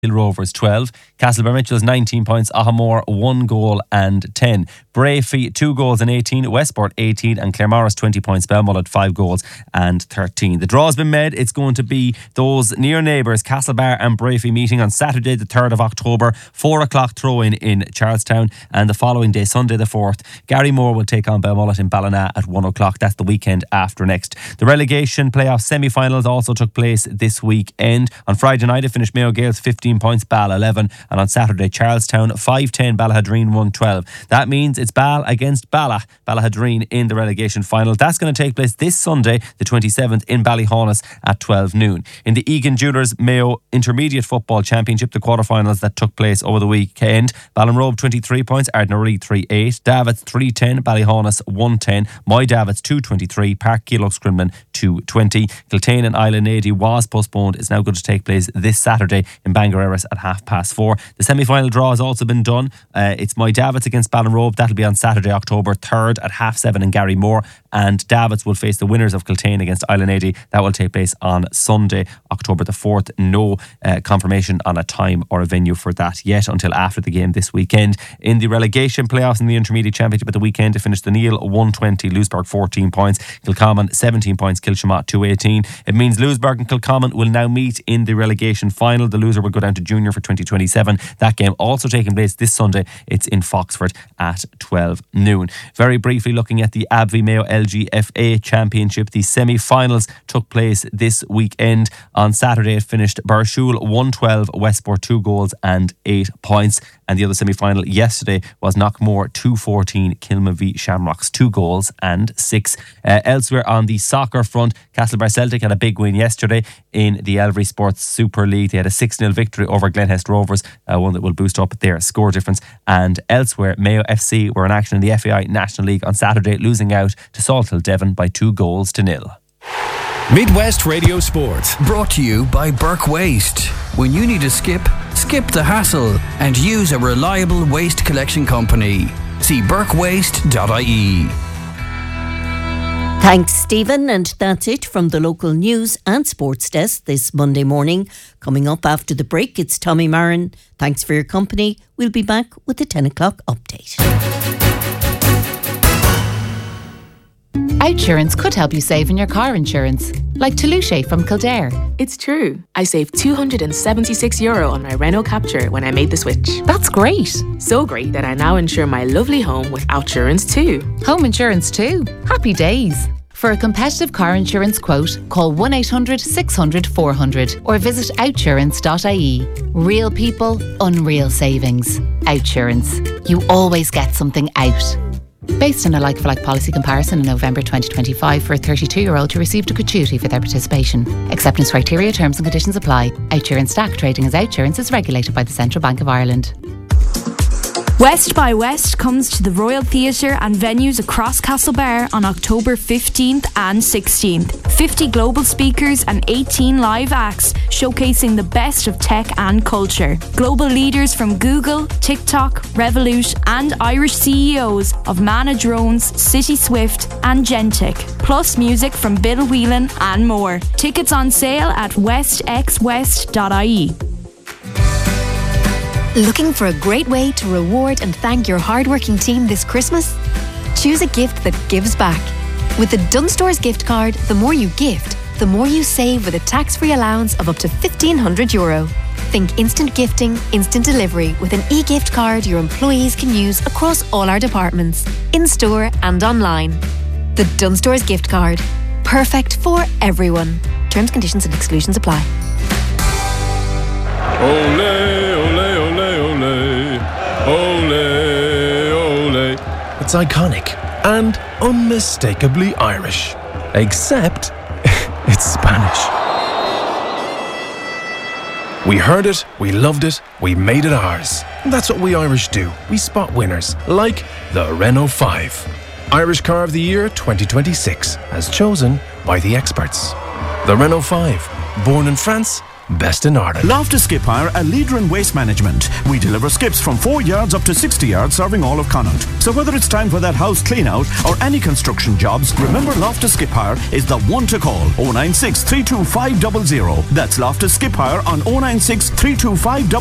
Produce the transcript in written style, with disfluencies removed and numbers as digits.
Rovers 12, Castlebar Mitchells 19 points, Ahamore 1 goal and 10, Brafey 2 goals and 18, Westport 18 and Claremorris 20 points, Belmullet 5 goals and 13. The draw's been made. It's going to be those near neighbours Castlebar and Brafey meeting on Saturday the 3rd of October, 4 o'clock throw-in in Charlestown, and the following day, Sunday the 4th, Garrymore will take on Belmullet in Ballina at 1 o'clock. That's the weekend after next. The relegation playoff semi-finals also took place this weekend. On Friday night it finished Mayo Gales 15 points, Ball 11, and on Saturday Charlestown 5-10, Ballahadreen 1-12. That means it's Ball against Ballahadreen in the relegation final. That's going to take place this Sunday the 27th in Ballyhaunis at 12 noon. In the Egan Jewellers Mayo Intermediate Football Championship, the quarterfinals that took place over the weekend, Ballinrobe 23 points, Ardnaree 3-8, Davits 3-10, Ballyhaunis 1-10, Moy Davits 2-23, Park Keelock Scrimlin 2-20. Kiltane and Island 80 was postponed. It's now going to take place this Saturday in Bangor at 4:30. The semi-final draw has also been done. It's Moy Davits against Ballinrobe. That'll be on Saturday, October 3rd at 7:30 in Garrymore, and Davits will face the winners of Kiltane against Island 80. That will take place on Sunday, October the 4th. No confirmation on a time or a venue for that yet until after the game this weekend. In the relegation playoffs in the Intermediate Championship at the weekend, it finished the Neil 120, Lewisburg 14 points, Kilcommon 17 points, Kilshamott 218. It means Lewisburg and Kilcommon will now meet in the relegation final. The loser will go down to junior for 2027. That game also taking place this Sunday. It's in Foxford at 12 noon. Very briefly looking at the Abvie Mayo LGFA Championship, the semi-finals took place this weekend. On Saturday it finished Burshul 1-12, Westport 2 goals and 8 points, and the other semi-final yesterday was Knockmore 2-14, Kilma v Shamrocks 2 goals and 6. Elsewhere on the soccer front, Castlebar Celtic had a big win yesterday in the Elvery Sports Super League. They had a 6-0 victory over Glenhest Rovers, one that will boost up their score difference. And elsewhere, Mayo FC were in action in the FAI National League on Saturday, losing out to Salthill Devon by 2-0. Midwest Radio Sport, brought to you by Burke Waste. When you need a skip the hassle and use a reliable waste collection company. See burkewaste.ie. Thanks, Stephen. And that's it from the local news and sports desk this Monday morning. Coming up after the break, it's Tommy Marin. Thanks for your company. We'll be back with the 10 o'clock update. Outsurance could help you save in your car insurance, like Toulouse from Kildare. It's true. I saved €276 on my Renault Captur when I made the switch. That's great. So great that I now insure my lovely home with Outsurance too. Home insurance too. Happy days. For a competitive car insurance quote, call 1-800-600-400 or visit outsurance.ie. Real people, unreal savings. Outsurance. You always get something out. Based on a like-for-like policy comparison in November 2025 for a 32-year-old who received a gratuity for their participation. Acceptance criteria, terms and conditions apply. Outsurance DAC trading as Outsurance is regulated by the Central Bank of Ireland. West by West comes to the Royal Theatre and venues across Castlebar on October 15th and 16th. 50 global speakers and 18 live acts showcasing the best of tech and culture. Global leaders from Google, TikTok, Revolut and Irish CEOs of Mana Drones, City Swift and Gentic. Plus music from Bill Whelan and more. Tickets on sale at westxwest.ie. Looking for a great way to reward and thank your hardworking team this Christmas? Choose a gift that gives back. With the Dunnes Stores gift card, the more you gift, the more you save with a tax-free allowance of up to €1,500. Think instant gifting, instant delivery with an e-gift card your employees can use across all our departments, in-store and online. The Dunnes Stores gift card. Perfect for everyone. Terms, conditions and exclusions apply. Ole, ole, ole, ole, ole, ole. It's iconic and unmistakably Irish. Except it's Spanish. We heard it, we loved it, we made it ours. And that's what we Irish do. We spot winners, like the Renault 5. Irish Car of the Year 2026, as chosen by the experts. The Renault 5, born in France, best in Ireland. Loftus Skip Hire, a leader in waste management. We deliver skips from 4 yards up to 60 yards, serving all of Connaught. So whether it's time for that house clean out or any construction jobs, remember Loftus Skip Hire is the one to call. 096 325 000. That's Loftus Skip Hire on 096 325 000.